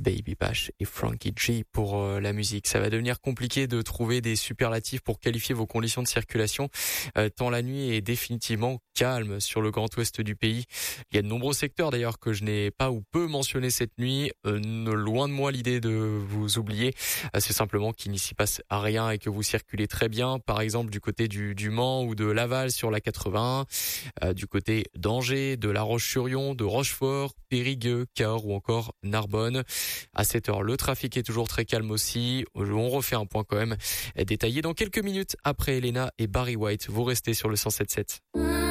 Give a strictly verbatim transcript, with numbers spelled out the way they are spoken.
Baby Bash et Frankie G pour euh, la musique. Ça va devenir compliqué de trouver des superlatifs pour qualifier vos conditions de circulation, euh, tant la nuit est définitivement calme sur le grand ouest du pays. Il y a de nombreux secteurs d'ailleurs que je n'ai pas ou peu mentionnés cette nuit. Euh, loin de moi l'idée de vous oublier. Euh, c'est simplement qu'il n'y s'y passe rien et que vous circulez très bien. Par exemple du côté du, du Mans ou de Laval sur la quatre-vingt-un, euh, du côté d'Angers, de La Roche-sur-Yon, de Rochefort, Périgueux, Cahors ou encore Narbonne. À cette heure, le trafic est toujours très calme aussi. On refait un point quand même détaillé dans quelques minutes après Elena et Barry White. Vous restez sur le cent sept virgule sept.